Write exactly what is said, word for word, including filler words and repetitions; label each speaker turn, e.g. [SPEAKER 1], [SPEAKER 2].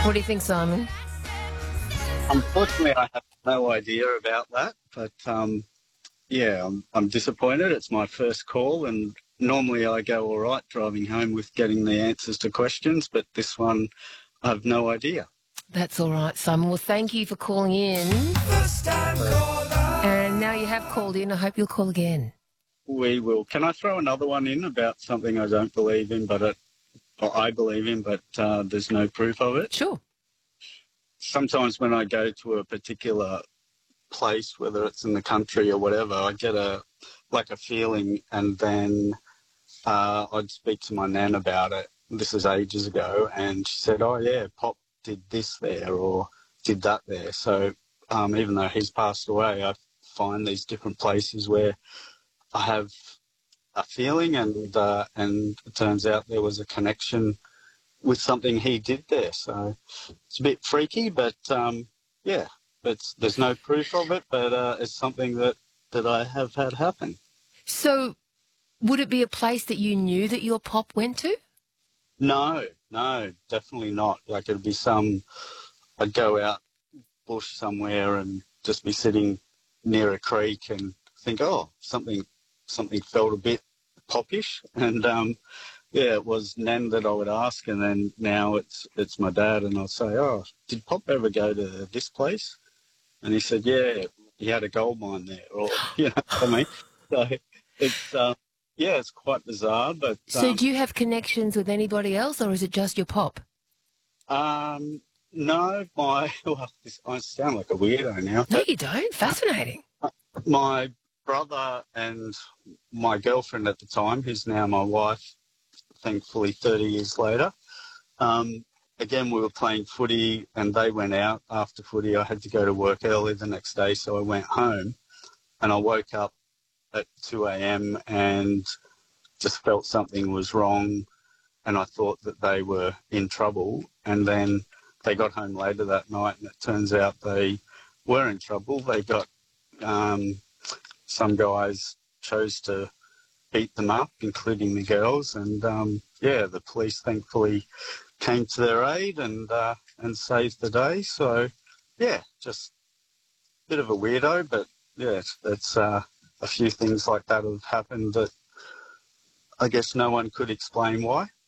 [SPEAKER 1] What do you think, Simon?
[SPEAKER 2] Unfortunately, I have no idea about that, but um, yeah, I'm, I'm disappointed. It's my first call, and normally I go all right driving home with getting the answers to questions, but this one, I have no idea.
[SPEAKER 1] That's all right, Simon. Well, thank you for calling in. And now you have called in. I hope you'll call again.
[SPEAKER 2] We will. Can I throw another one in about something I don't believe in, but it, or I believe in, but uh, there's no proof of it?
[SPEAKER 1] Sure.
[SPEAKER 2] Sometimes when I go to a particular place, whether it's in the country or whatever, I get a like a feeling, and then uh, I'd speak to my nan about it. This is ages ago, and she said, "Oh yeah, Pop did this there or did that there." So um, even though he's passed away, I find these different places where I have a feeling, and uh, and it turns out there was a connection with something he did there. So it's a bit freaky, but um, yeah, it's, there's no proof of it, but uh, it's something that, that I have had happen.
[SPEAKER 1] So would it be a place that you knew that your pop went to?
[SPEAKER 2] No, no, definitely not. Like it'd be some, I'd go out bush somewhere and just be sitting near a creek and think, oh, something, something felt a bit popish, and um, yeah, it was Nan that I would ask, and then now it's it's my dad, and I'll say, oh, did Pop ever go to this place? And he said, yeah, he had a gold mine there, or, you know what I mean? So it's, uh, yeah, it's quite bizarre, but...
[SPEAKER 1] So
[SPEAKER 2] Um,
[SPEAKER 1] do you have connections with anybody else, or is it just your pop?
[SPEAKER 2] um, no, my... Well, this, I sound like a weirdo now,
[SPEAKER 1] No,
[SPEAKER 2] but
[SPEAKER 1] you don't. Fascinating.
[SPEAKER 2] my brother and my girlfriend at the time, who's now my wife, thankfully thirty years later, um, again, we were playing footy and they went out after footy. I had to go to work early the next day, so I went home and I woke up at two a.m. and just felt something was wrong, and I thought that they were in trouble. And then they got home later that night and it turns out they were in trouble. They got, um, some guys chose to beat them up, including the girls, and um, yeah, the police thankfully came to their aid and uh, and saved the day. So yeah, just a bit of a weirdo, but yeah, that's uh, a few things like that have happened that I guess no one could explain why.